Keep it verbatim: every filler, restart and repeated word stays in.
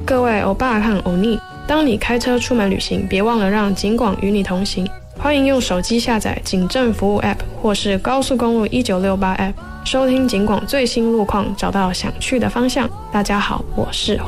各位欧巴和欧尼，当你开车出门旅行，别忘了让警广与你同行。欢迎用手机下载警政服务 App 或是高速公路一九六八 App， 收听警广最新路况，找到想去的方向。大家好，我是